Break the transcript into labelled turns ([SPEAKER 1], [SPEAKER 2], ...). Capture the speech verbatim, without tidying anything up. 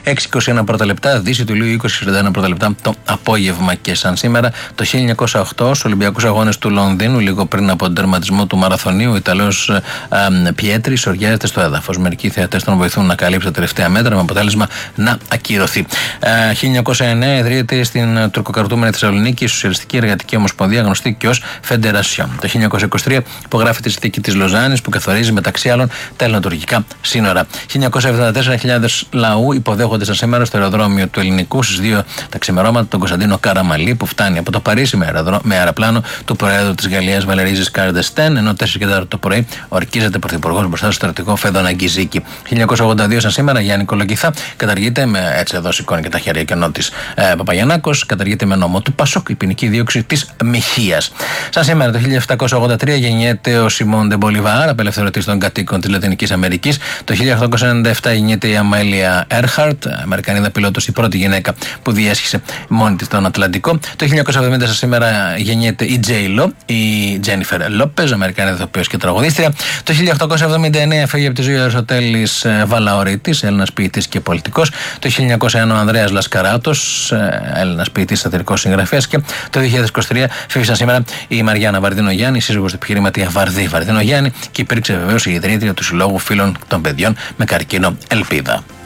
[SPEAKER 1] έξι είκοσι ένα πρώτα λεπτά, Δύση του Ηλίου είκοσι σαράντα ένα πρώτα λεπτά το απόγευμα. Και σαν σήμερα το χίλια εννιακόσια οκτώ, στους Ολυμπιακούς Αγώνες του Λονδίνου, λίγο πριν από τον τερματισμό του μαραθωνίου, ο Ιταλός Πιέτρι σοριάζεται στο έδαφος. Μερικοί θεατές τον βοηθούν να καλύψει τα τελευταία μέτρα με αποτέλεσμα να ακυρωθεί. χίλια εννιακόσια εννέα ιδρύεται στην τουρκοκρατούμενη Θεσσαλονίκη η Σοσιαλιστική Εργατική Ομοσπονδία, γνωστή και ως Φεντερασιόν. Το χίλια εννιακόσια είκοσι τρία υπογράφει τη συνθήκη της Λοζάνης που καθορίζει μεταξύ άλλων τα ελληνοτουρκικά σύνορα. χίλια εννιακόσια εβδομήντα τέσσερα χιλιάδες λαού υποδέχονται σαν σήμερα στο αεροδρόμιο του Ελληνικού στις δύο τα ξημερώματα τον Κωνσταντίνο Καραμαλή που φτάνει από το Παρίσι με, αεροδρο... με αεροπλάνο του Προέδρου της Γαλλίας Βαλερή Ζισκάρ ντ'Εστέν, ενώ τέσσερις και τέσσερα το πρωί ορκίζεται πρωθυπουργός μπροστά στο στρατηγό Φέδωνα Γκιζίκη. χίλια εννιακόσια ογδόντα δύο σαν σήμερα Γιάννη Κολοκυθά καταργείται με, έτσι εδώ σηκώνει και τα χέρια και νότης ε, Παπαγιαννάκος, καταργείται με νόμο του Πασόκ η ποινική δίωξη της Μιχίας. Σαν σήμερα το χίλια επτακόσια ογδόντα τρία γεννιέται ο Σιμών ντε Μπολιβάρ, απελευθερωτής των κατοίκων της Λατινικής Αμερικής. Το χίλια οκτακόσια ενενήντα επτά γεννιέται η Αμέλια Έρχαρτ, Αμερικανίδα πιλότος, η πρώτη γυναίκα που διέσχισε μόνη της τον Ατλαντικό. Το χίλια εννιακόσια εβδομήντα σαν σήμερα γεννιέται η Τζέι Λο, η Τζένιφερ Λόπεζ, Αμερικανίδα ηθοποιός και τραγουδίστρια. Το χίλια οκτακόσια εβδομήντα εννέα φεύγει από τη ζωή ο Αριστοτέλης Βαλαωρίτης, Έλληνας ποιητής και πολιτικός. Το χίλια εννιακόσια ένα ο Ανδρέας Λασκαράτος, Έλληνας ποιητής, σατυρικός συγγραφέας. Και το δύο χιλιάδες είκοσι τρία φεύγει σαν σήμερα η Μαριάννα Βαρδινογιάννη, σύζυγος του επιχειρηματία Βαρδί Βαρδινογιάννη, και υπήρξε βεβαίως η ιδρύτρια του Συλλόγου Φίλων των Παιδιών με καρκίνο Ελπίδα.